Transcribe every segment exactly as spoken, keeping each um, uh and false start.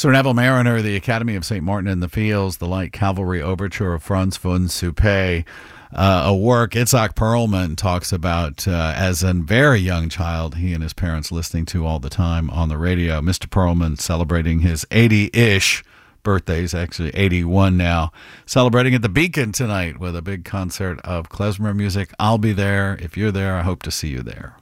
Sir Neville Mariner, the Academy of Saint Martin in the Fields, the Light Cavalry Overture of Franz von Suppé, uh, a work Itzhak Perlman talks about uh, as a very young child, he and his parents listening to all the time on the radio. Mister Perlman celebrating his eighty-ish birthday. He's actually eighty-one now, celebrating at the Beacon tonight with a big concert of klezmer music. I'll be there. If you're there, I hope to see you there.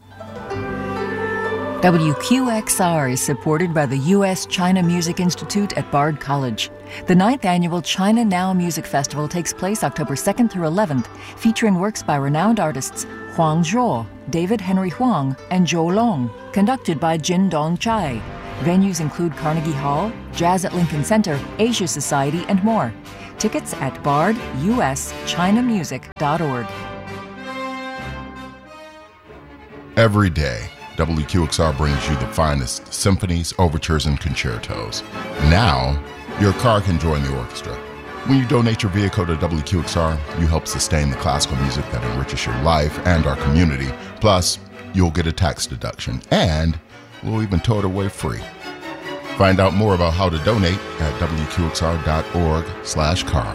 W Q X R is supported by the U S China Music Institute at Bard College. The ninth annual China Now Music Festival takes place October second through eleventh, featuring works by renowned artists Huang Zhuo, David Henry Huang, and Zhou Long, conducted by Jin Dong Chai. Venues include Carnegie Hall, Jazz at Lincoln Center, Asia Society, and more. Tickets at bard u s china music dot org. Every day, W Q X R brings you the finest symphonies, overtures, and concertos. Now, your car can join the orchestra. When you donate your vehicle to W Q X R, you help sustain the classical music that enriches your life and our community. Plus, you'll get a tax deduction, and we'll even tow it away free. Find out more about how to donate at w q x r dot org slash car.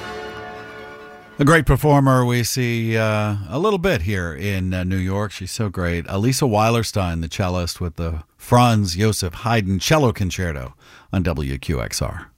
A great performer we see uh, a little bit here in uh, New York. She's so great. Alisa Weilerstein, the cellist with the Franz Joseph Haydn Cello Concerto on W Q X R.